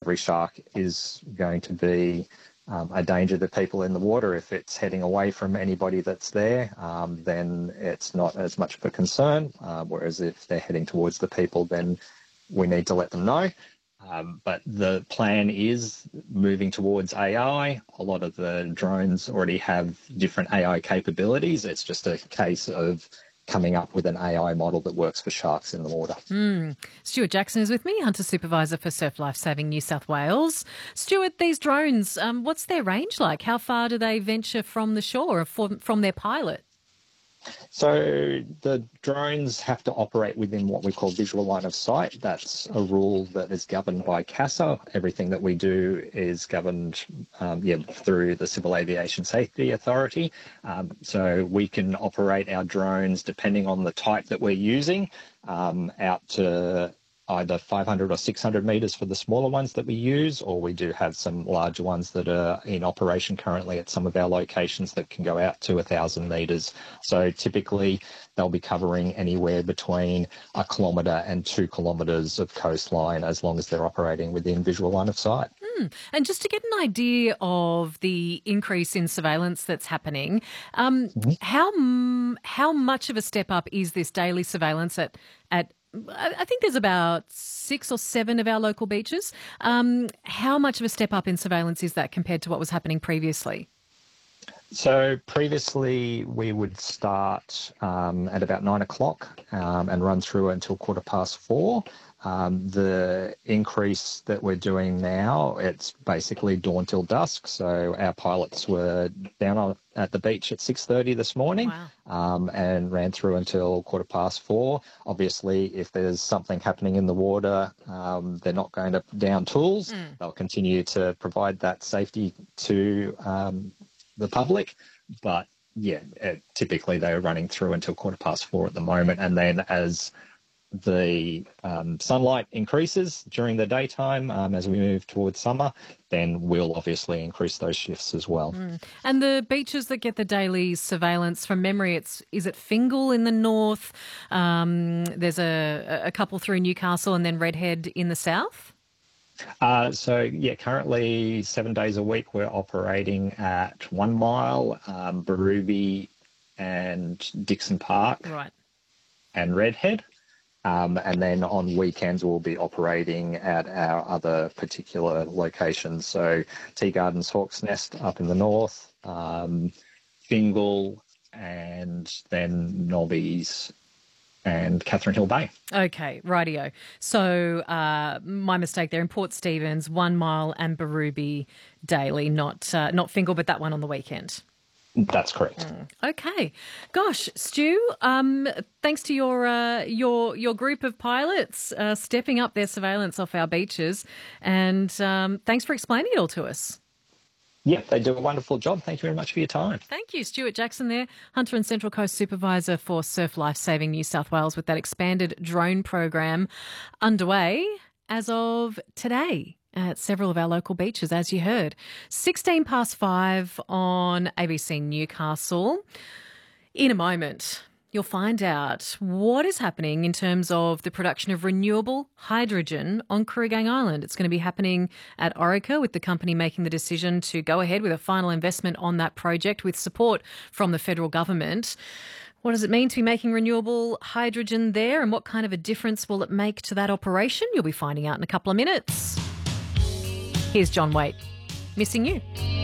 every shark is going to be a danger to people in the water. If it's heading away from anybody that's there, then it's not as much of a concern. Whereas if they're heading towards the people, then we need to let them know. But the plan is moving towards AI. A lot of the drones already have different AI capabilities. It's just a case of coming up with an AI model that works for sharks in the water. Stuart Jackson is with me, Hunter Supervisor for Surf Life Saving New South Wales. Stuart, these drones, what's their range like? How far do they venture from the shore or from their pilot? So the drones have to operate within what we call visual line of sight. That's a rule that is governed by CASA. Everything that we do is governed through the Civil Aviation Safety Authority. So we can operate our drones, depending on the type that we're using, out to either 500 or 600 metres for the smaller ones that we use, or we do have some larger ones that are in operation currently at some of our locations that can go out to 1,000 metres. So typically they'll be covering anywhere between 1 kilometre and 2 kilometres of coastline, as long as they're operating within visual line of sight. And just to get an idea of the increase in surveillance that's happening, how much of a step up is this daily surveillance at I think there's about 6 or 7 of our local beaches. How much of a step up in surveillance is that compared to what was happening previously? So previously we would start at about 9 o'clock and run through until 4:15. The increase that we're doing now, it's basically dawn till dusk. So our pilots were down at the beach at 6:30 this morning. Wow. And ran through until 4:15. Obviously, if there's something happening in the water, they're not going to down tools. They'll continue to provide that safety to the public. But yeah, typically they are running through until 4:15 at the moment. And then as the sunlight increases during the daytime, as we move towards summer, then we'll obviously increase those shifts as well. And the beaches that get the daily surveillance, from memory, is it Fingal in the north? There's a couple through Newcastle, and then Redhead in the south? Currently 7 days a week we're operating at 1 Mile, Berrubi and Dixon Park, Right, and Redhead. And then on weekends, we'll be operating at our other particular locations. So Tea Gardens, Hawk's Nest up in the north, Fingal, and then Nobbies and Catherine Hill Bay. Okay, rightio. So my mistake there. In Port Stephens, 1 Mile and Berrubi daily, not Fingal, but that one on the weekend. That's correct. Okay. Gosh, Stu, thanks to your group of pilots stepping up their surveillance off our beaches, and thanks for explaining it all to us. Yeah, they do a wonderful job. Thank you very much for your time. Thank you. Stuart Jackson there, Hunter and Central Coast Supervisor for Surf Life Saving New South Wales, with that expanded drone program underway as of today at several of our local beaches, as you heard. 5:16 on ABC Newcastle. In a moment, you'll find out what is happening in terms of the production of renewable hydrogen on Kooragang Island. It's going to be happening at Orica, with the company making the decision to go ahead with a final investment on that project with support from the federal government. What does it mean to be making renewable hydrogen there, and what kind of a difference will it make to that operation? You'll be finding out in a couple of minutes. Here's John Waite, Missing You.